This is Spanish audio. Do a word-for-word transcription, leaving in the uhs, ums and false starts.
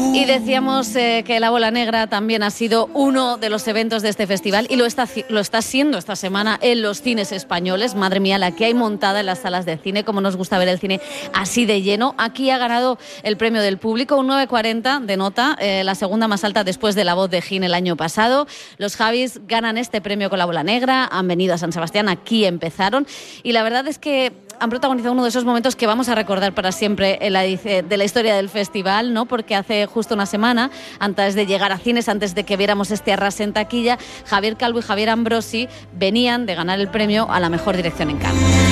Y decíamos eh, que La Bola Negra también ha sido uno de los eventos de este festival y lo está, lo está siendo esta semana en los cines españoles. Madre mía, la que hay montada en las salas de cine, como nos gusta ver el cine así de lleno. Aquí ha ganado el premio del público, un nueve cuarenta de nota, eh, la segunda más alta después de La Voz de Gin el año pasado. Los Javis ganan este premio con La Bola Negra, han venido a San Sebastián, aquí empezaron y la verdad es que han protagonizado uno de esos momentos que vamos a recordar para siempre en la, de la historia del festival, ¿no? Porque hace justo una semana, antes de llegar a cines, antes de que viéramos este arrase en taquilla, Javier Calvo y Javier Ambrosi venían de ganar el premio a la mejor dirección en Cannes.